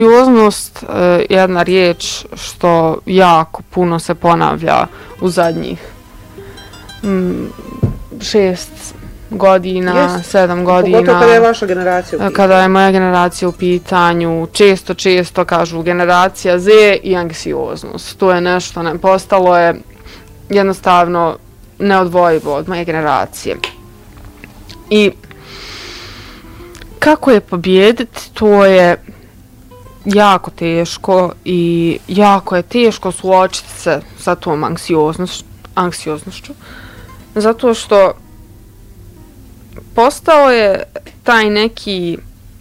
Anksioznost je jedna riječ što jako puno se ponavlja u zadnjih 6 godina, 7 godina. Pogotovo kada je vaša generacija u pitanju. Kada je moja generacija u pitanju, često kažu generacija Z i anksioznost. To je nešto, postalo je jednostavno neodvojivo od moje generacije. I kako je pobijediti, to je jako teško i jako je teško suočiti se sa tom anksioznošću. Zato što postao je taj neki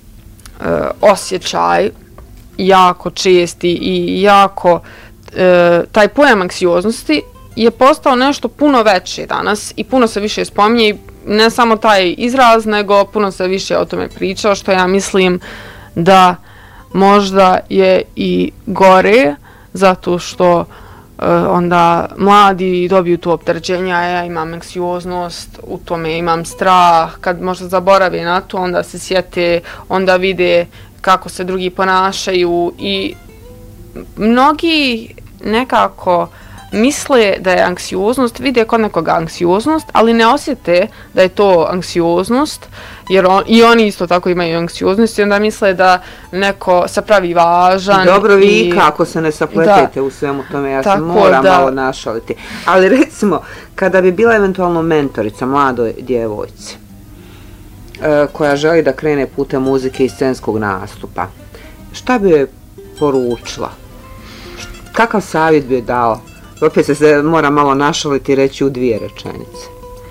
osjećaj jako česti i jako taj pojam anksioznosti je postao nešto puno veće danas i puno se više spominje i ne samo taj izraz, nego puno se više o tome priča, što ja mislim da možda je i gore, zato što onda mladi dobiju tu opterećenja, ja imam anksioznost, u tome imam strah, kad možda zaborave na to, onda se sjete, onda vide kako se drugi ponašaju i mnogi nekako misle da je anksioznost, vide kod nekoga anksioznost, ali ne osjete da je to anksioznost, jer i oni isto tako imaju anksioznost i onda misle da neko se pravi važan. Dobro, vi kako se ne sapletete u svemu tome, ja se moram malo našaliti. Ali recimo, kada bi bila eventualno mentorica mladoj djevojci koja želi da krene putem muzike i scenskog nastupa, šta bi joj poručila? Kakav savjet bi joj dala? Opet se mora malo našaliti i reći u 2 rečenice.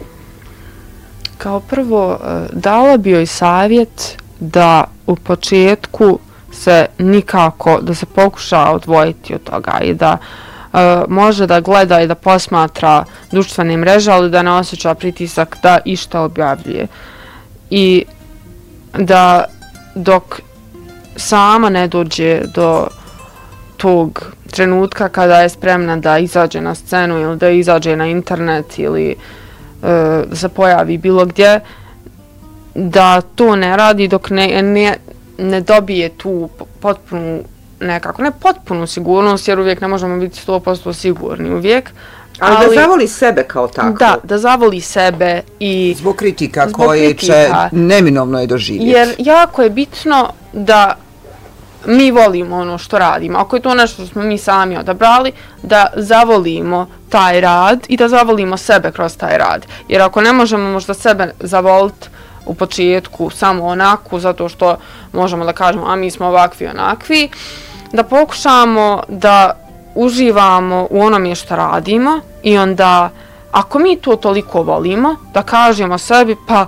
Kao prvo, dala bi joj savjet da u početku se nikako, da se pokuša odvojiti od toga i da može da gleda i da posmatra društvene mreže, ali da ne osjeća pritisak da išta objavljuje. I da dok sama ne dođe do tog trenutka kada je spremna da izađe na scenu ili da izađe na internet ili da se pojavi bilo gdje, da to ne radi dok ne dobije tu potpunu, nekako, ne potpunu sigurnost, jer uvijek ne možemo biti 100% sigurni uvijek. Ali da zavoli sebe kao tako. Da zavoli sebe i zbog kritika koje će neminovno je doživjeti. Jer jako je bitno da mi volimo ono što radimo. Ako je to nešto što smo mi sami odabrali, da zavolimo taj rad i da zavolimo sebe kroz taj rad. Jer ako ne možemo možda sebe zavoliti u početku samo onako, zato što možemo da kažemo a mi smo ovakvi onakvi, da pokušamo da uživamo u onome što radimo i onda ako mi to toliko volimo, da kažemo sebi pa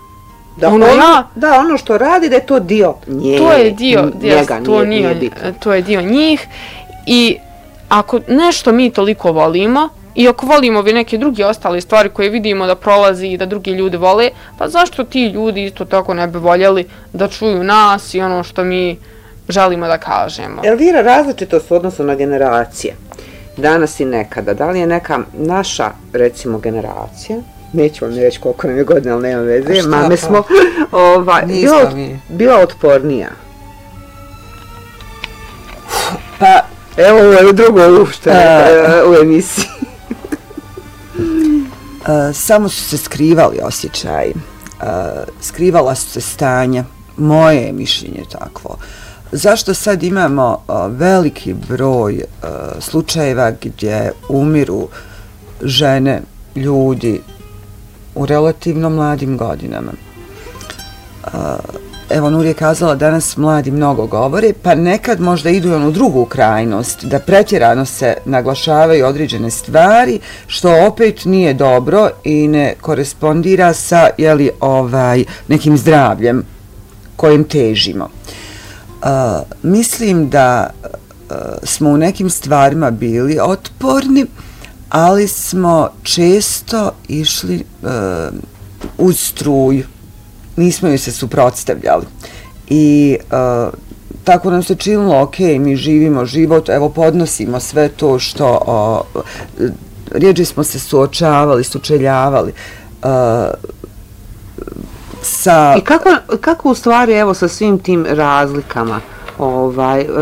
ono što radi, da je to dio nje. To je dio njega, nije bitno. To je dio njih i ako nešto mi toliko volimo i ako volimo neke druge ostale stvari koje vidimo da prolazi i da drugi ljudi vole, pa zašto ti ljudi isto tako ne bi voljeli da čuju nas i ono što mi želimo da kažemo. Elvira, različitost u odnosu na generacije, danas i nekada, da li je neka naša, recimo, generacija, neću vam reći koliko nam je godina, ali nema veze, mame smo, bila otpornija? Pa, evo ovo je drugo uopšte u emisiji. Samo su se skrivali osjećaji, skrivala su se stanja, moje je mišljenje takvo. Zašto sad imamo veliki broj slučajeva gdje umiru žene, ljudi u relativno mladim godinama? Evo, Nur je kazala danas mladi mnogo govore, pa nekad možda idu u onu drugu krajnost, da pretjerano se naglašavaju određene stvari, što opet nije dobro i ne korespondira sa nekim zdravljem kojim težimo. Mislim da smo u nekim stvarima bili otporni, ali smo često išli uz struju, nismo joj se suprotstavljali i tako nam se činilo, ok, mi živimo život, evo podnosimo sve to što rijeđe smo se sučeljavali I kako u stvari, evo, sa svim tim razlikama